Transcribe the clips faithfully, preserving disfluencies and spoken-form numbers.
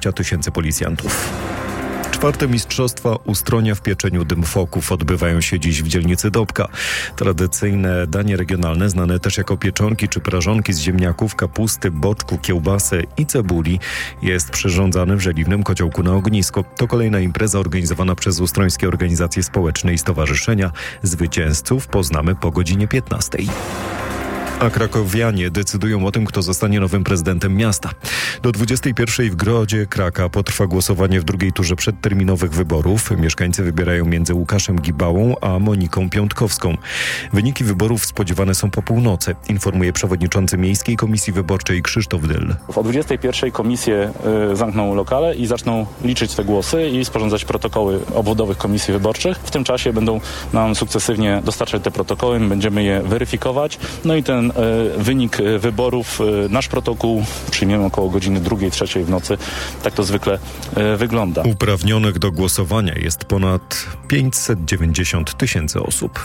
dwadzieścia tysięcy policjantów. Czwarte Mistrzostwa Ustronia w pieczeniu dymfoków odbywają się dziś w dzielnicy Dobka. Tradycyjne danie regionalne, znane też jako pieczonki czy prażonki z ziemniaków, kapusty, boczku, kiełbasy i cebuli, jest przyrządzane w żeliwnym kociołku na ognisko. To kolejna impreza organizowana przez ustrońskie organizacje społeczne i stowarzyszenia. Zwycięzców poznamy po godzinie piętnastej. A krakowianie decydują o tym, kto zostanie nowym prezydentem miasta. Do dwudziestej pierwszej w Grodzie Kraka potrwa głosowanie w drugiej turze przedterminowych wyborów. Mieszkańcy wybierają między Łukaszem Gibałą a Moniką Piątkowską. Wyniki wyborów spodziewane są po północy, informuje przewodniczący Miejskiej Komisji Wyborczej Krzysztof Dyl. O dwudziestej pierwszej komisje y, zamkną lokale i zaczną liczyć te głosy i sporządzać protokoły obwodowych komisji wyborczych. W tym czasie będą nam sukcesywnie dostarczać te protokoły, będziemy je weryfikować. No i ten wynik wyborów, nasz protokół przyjmiemy około godziny drugiej, trzeciej w nocy. Tak to zwykle wygląda. Uprawnionych do głosowania jest ponad pięćset dziewięćdziesiąt tysięcy osób.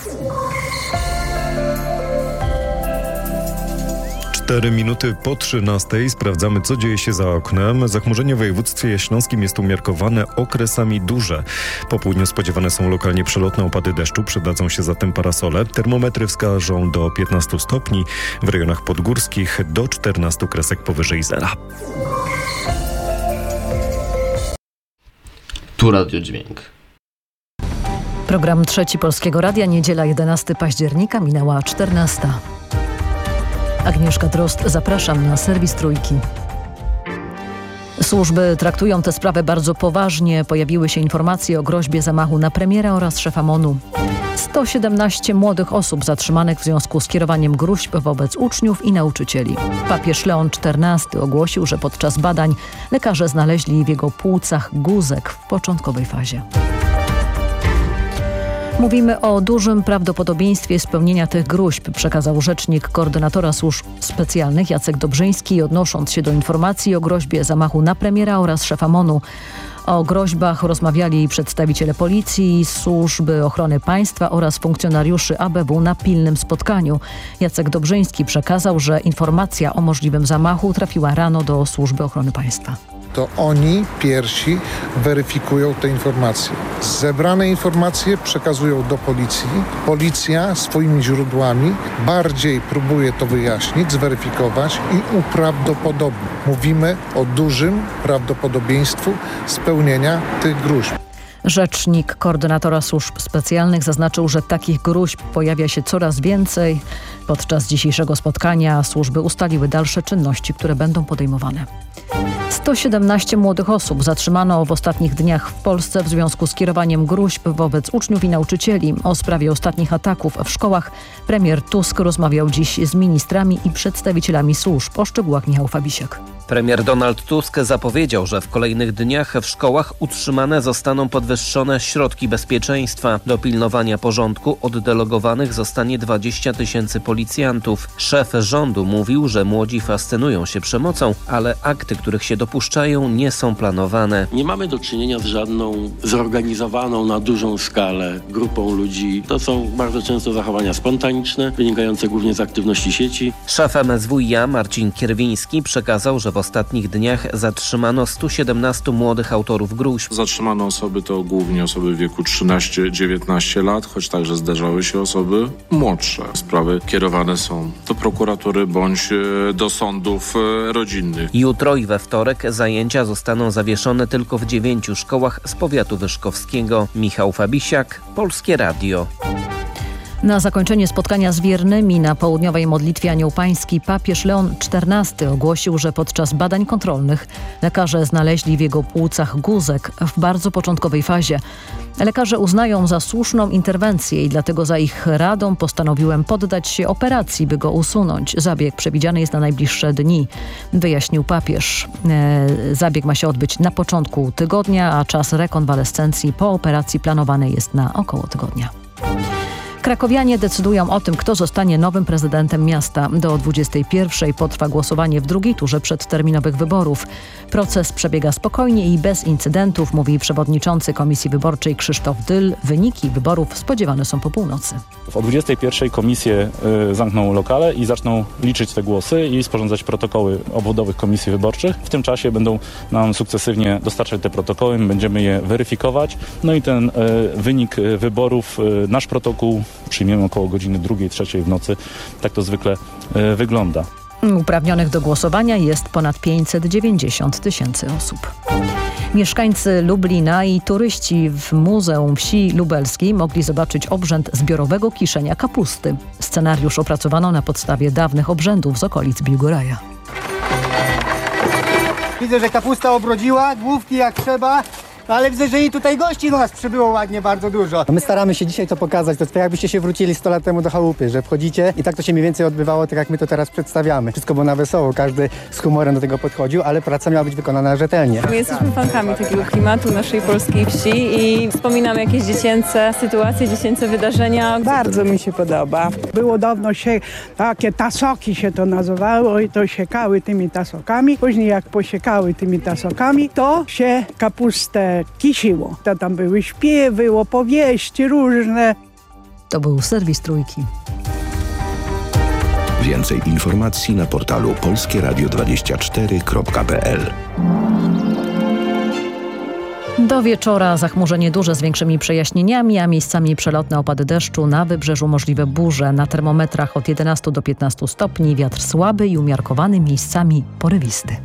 Cztery minuty po trzynastej sprawdzamy, co dzieje się za oknem. Zachmurzenie w województwie śląskim jest umiarkowane, okresami duże. Po południu spodziewane są lokalnie przelotne opady deszczu, przydadzą się zatem parasole. Termometry wskażą do piętnastu stopni, w rejonach podgórskich do czternastu kresek powyżej zera. Tu Radio Dźwięk. Program Trzeci Polskiego Radia, niedziela jedenastego października, minęła czternasta. Agnieszka Drozd, zapraszam na serwis Trójki. Służby traktują tę sprawę bardzo poważnie. Pojawiły się informacje o groźbie zamachu na premiera oraz szefa M O N-u. sto siedemnaście młodych osób zatrzymanych w związku z kierowaniem gróźb wobec uczniów i nauczycieli. Papież Leon czternasty ogłosił, że podczas badań lekarze znaleźli w jego płucach guzek w początkowej fazie. Mówimy o dużym prawdopodobieństwie spełnienia tych gróźb, przekazał rzecznik koordynatora służb specjalnych Jacek Dobrzyński, odnosząc się do informacji o groźbie zamachu na premiera oraz szefa M O N-u. O groźbach rozmawiali przedstawiciele policji, służby ochrony państwa oraz funkcjonariuszy A B W na pilnym spotkaniu. Jacek Dobrzyński przekazał, że informacja o możliwym zamachu trafiła rano do służby ochrony państwa. To oni pierwsi weryfikują te informacje. Zebrane informacje przekazują do policji. Policja swoimi źródłami bardziej próbuje to wyjaśnić, zweryfikować i uprawdopodobnić. Mówimy o dużym prawdopodobieństwu spełnienia tych gróźb. Rzecznik koordynatora służb specjalnych zaznaczył, że takich gróźb pojawia się coraz więcej. Podczas dzisiejszego spotkania służby ustaliły dalsze czynności, które będą podejmowane. sto siedemnaście młodych osób zatrzymano w ostatnich dniach w Polsce w związku z kierowaniem gróźb wobec uczniów i nauczycieli. O sprawie ostatnich ataków w szkołach premier Tusk rozmawiał dziś z ministrami i przedstawicielami służb. O szczegółach Michał Fabisiak. Premier Donald Tusk zapowiedział, że w kolejnych dniach w szkołach utrzymane zostaną podwyższone środki bezpieczeństwa. Do pilnowania porządku oddelegowanych zostanie dwadzieścia tysięcy policjantów. Szef rządu mówił, że młodzi fascynują się przemocą, ale akty, których się dopuszczają, nie są planowane. Nie mamy do czynienia z żadną zorganizowaną na dużą skalę grupą ludzi. To są bardzo często zachowania spontaniczne, wynikające głównie z aktywności sieci. Szef M S W i a Marcin Kierwiński przekazał, że w ostatnich dniach zatrzymano stu siedemnastu młodych autorów gróźb. Zatrzymane osoby to głównie osoby w wieku trzynaście do dziewiętnastu lat, choć także zdarzały się osoby młodsze. Sprawy kierowane są do prokuratury bądź do sądów rodzinnych. Jutro i we wtorek zajęcia zostaną zawieszone tylko w dziewięciu szkołach z powiatu wyszkowskiego. Michał Fabisiak, Polskie Radio. Na zakończenie spotkania z wiernymi na południowej modlitwie Anioł Pański papież Leon czternasty ogłosił, że podczas badań kontrolnych lekarze znaleźli w jego płucach guzek w bardzo początkowej fazie. Lekarze uznają za słuszną interwencję i dlatego za ich radą postanowiłem poddać się operacji, by go usunąć. Zabieg przewidziany jest na najbliższe dni, wyjaśnił papież. E, zabieg ma się odbyć na początku tygodnia, a czas rekonwalescencji po operacji planowany jest na około tygodnia. Krakowianie decydują o tym, kto zostanie nowym prezydentem miasta. Do dwudziestej pierwszej potrwa głosowanie w drugiej turze przedterminowych wyborów. Proces przebiega spokojnie i bez incydentów, mówi przewodniczący Komisji Wyborczej Krzysztof Dyl. Wyniki wyborów spodziewane są po północy. O dwudziestej pierwszej komisje y, zamkną lokale i zaczną liczyć te głosy i sporządzać protokoły obwodowych komisji wyborczych. W tym czasie będą nam sukcesywnie dostarczać te protokoły, my będziemy je weryfikować. No i ten y, wynik y, wyborów, y, nasz protokół przyjmiemy około godziny drugiej, trzeciej w nocy. Tak to zwykle y, wygląda. Uprawnionych do głosowania jest ponad pięćset dziewięćdziesiąt tysięcy osób. Mieszkańcy Lublina i turyści w Muzeum Wsi Lubelskiej mogli zobaczyć obrzęd zbiorowego kiszenia kapusty. Scenariusz opracowano na podstawie dawnych obrzędów z okolic Biłgoraja. Widzę, że kapusta obrodziła, główki jak trzeba. Ale widzę, że i tutaj gości do nas przybyło ładnie, bardzo dużo. My staramy się dzisiaj to pokazać, to jest tak jakbyście się wrócili sto lat temu do chałupy, że wchodzicie i tak to się mniej więcej odbywało, tak jak my to teraz przedstawiamy. Wszystko było na wesoło, każdy z humorem do tego podchodził, ale praca miała być wykonana rzetelnie. My jesteśmy fankami takiego klimatu naszej polskiej wsi i wspominamy jakieś dziecięce sytuacje, dziecięce wydarzenia. Bardzo mi się podoba. Było dawno się takie tasoki się to nazywało i to siekały tymi tasokami. Później jak posiekały tymi tasokami, to się kapustę kisiło. To tam były śpiewy, opowieści różne. To był serwis Trójki. Więcej informacji na portalu polskie radio dwadzieścia cztery kropka p l. Do wieczora zachmurzenie duże z większymi przejaśnieniami, a miejscami przelotne opady deszczu, na wybrzeżu możliwe burze. Na termometrach od jedenastu do piętnastu stopni, wiatr słaby i umiarkowany, miejscami porywisty.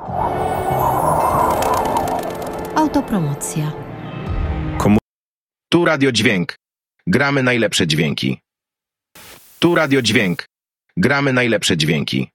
Autopromocja. Komu- tu Radio Dźwięk. Gramy najlepsze dźwięki. Tu Radio Dźwięk. Gramy najlepsze dźwięki.